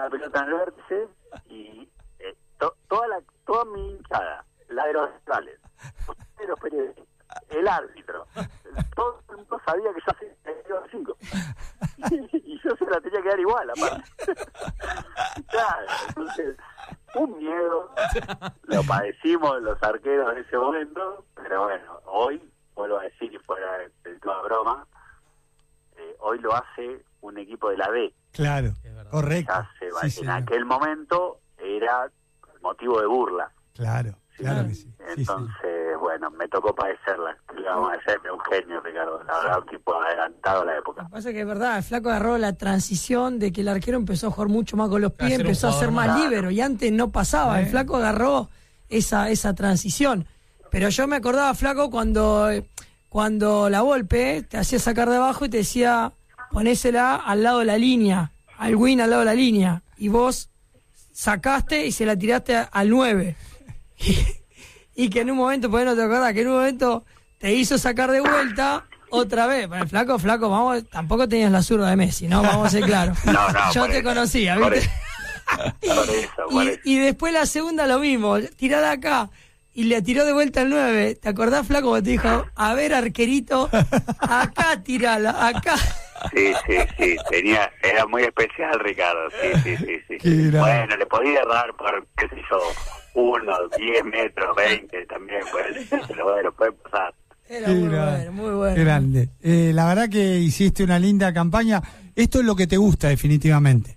la pelota en el vértice y toda mi hinchada, la de los rivales, los periodistas, el árbitro, todo el mundo sabía que yo hacía 5 y yo se la tenía que dar igual, aparte. Claro, entonces, un miedo, lo padecimos los arqueros en ese momento, pero bueno, hoy, vuelvo a decir, y fuera de toda broma, hoy lo hace un equipo de la B. Claro, correcto. En aquel momento era motivo de burla. Claro, ¿sí? Claro que sí. Entonces, bueno, me tocó padecerla. ¿Qué le vamos a hacer? Un genio, Ricardo. La verdad, un tipo adelantado a la época. Lo que pasa es que es verdad, el Flaco agarró la transición de que el arquero empezó a jugar mucho más con los pies, empezó a ser más líbero, y antes no pasaba. El Flaco agarró esa transición. Pero yo me acordaba, Flaco, cuando la Volpe te hacía sacar de abajo y te decía, ponésela al lado de la línea, al win al lado de la línea, y vos sacaste y se la tiraste al 9. Y que en un momento, pues no te acordás, que en un momento te hizo sacar de vuelta otra vez. Bueno, flaco, vamos, tampoco tenías la zurda de Messi, ¿no? Vamos a ser claros. No, yo te conocía, ¿viste? Por eso. Y después la segunda lo mismo, tirada acá. Y le tiró de vuelta al 9. ¿Te acordás, Flaco, cuando te dijo, a ver, arquerito, acá tirala, acá? Sí, era muy especial, Ricardo. Sí. Bueno, le podía dar por, qué sé yo, 1, 10 metros, 20 también, pues, pero bueno, puede pasar. Era muy bueno. Grande. La verdad que hiciste una linda campaña. Esto es lo que te gusta, definitivamente.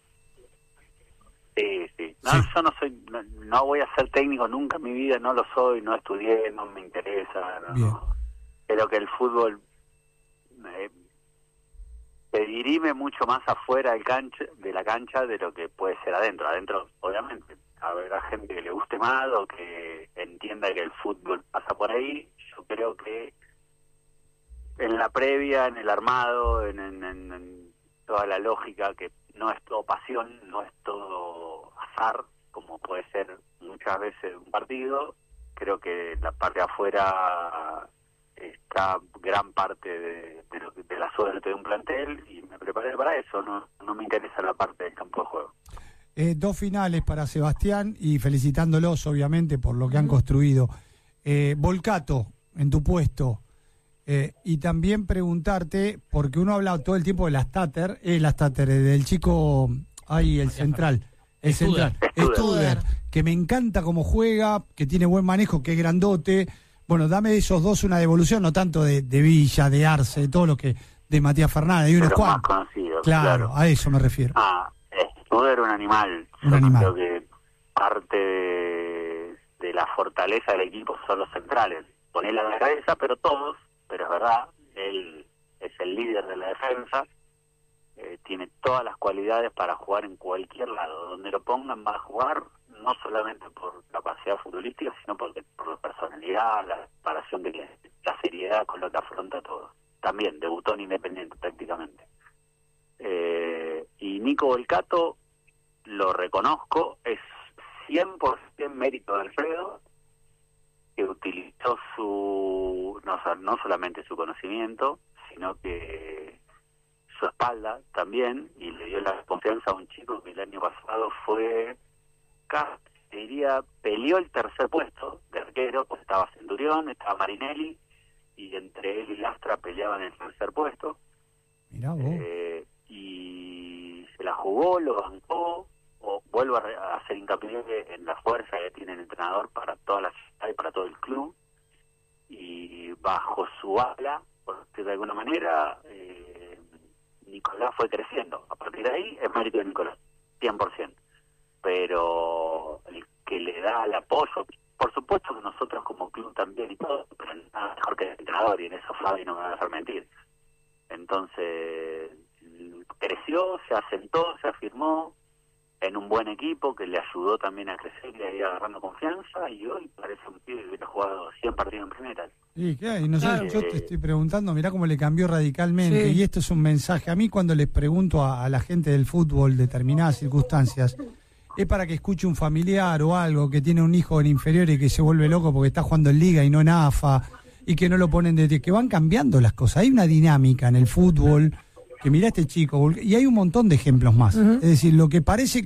Sí. Yo no voy a ser técnico nunca en mi vida, no lo soy, no estudié, no me interesa. No. Creo que el fútbol se dirime mucho más afuera de la cancha de lo que puede ser adentro. Adentro, obviamente, habrá gente que le guste más o que entienda que el fútbol pasa por ahí. Yo creo que en la previa, en el armado, en toda la lógica, que no es todo pasión, no es todo azar, como puede ser muchas veces un partido. Creo que la parte de afuera está gran parte de la suerte de un plantel y me preparé para eso. No me interesa la parte del campo de juego. 2 finales para Sebastián y felicitándolos obviamente por lo que han construido. Volcato en tu puesto, y también preguntarte, porque uno habla todo el tiempo de la Stater, del chico, el central, Studer, que me encanta cómo juega, que tiene buen manejo, que es grandote. Bueno, dame de esos dos una devolución, no tanto de Villa, de Arce, de todo lo que, de Matías Fernández, y unos cuantos. Más conocido, claro, a eso me refiero. Studer era un animal. Creo que parte de la fortaleza del equipo son los centrales. Ponerla en la cabeza, pero es verdad, él es el líder de la defensa, tiene todas las cualidades para jugar en cualquier lado. Donde lo pongan va a jugar, no solamente por capacidad futbolística, sino por la personalidad, la preparación, la seriedad con lo que afronta todo. También debutó en Independiente prácticamente. Y Nico Volcato, lo reconozco, es 100% mérito de Alfredo, que utilizó no solamente su conocimiento, sino que su espalda también, y le dio la confianza a un chico que el año pasado fue, peleó el tercer puesto de arquero, pues estaba Centurión, estaba Marinelli, y entre él y Lastra peleaban el tercer puesto. Mirá vos. Y se la jugó, lo bancó. Vuelvo a hacer hincapié en la fuerza que tiene el entrenador para toda la ciudad y para todo el club, y bajo su ala, por decirlo de alguna manera, Nicolás fue creciendo. A partir de ahí es mérito de Nicolás, 100%, pero el que le da el apoyo, por supuesto que nosotros como club también y todo, pero nada mejor que el entrenador, y en eso Fabi no me va a dejar mentir. Entonces creció, se asentó, se afirmó en un buen equipo que le ayudó también a crecer y a ir agarrando confianza, y hoy parece un pibe que hubiera jugado 100 partidos en primera. Y no sé, yo te estoy preguntando, mirá cómo le cambió radicalmente, y esto es un mensaje. A mí cuando les pregunto a la gente del fútbol determinadas circunstancias, es para que escuche un familiar o algo que tiene un hijo en inferior y que se vuelve loco porque está jugando en Liga y no en AFA, y que no lo ponen que van cambiando las cosas. Hay una dinámica en el fútbol que mirá este chico, y hay un montón de ejemplos más. Es decir, lo que parece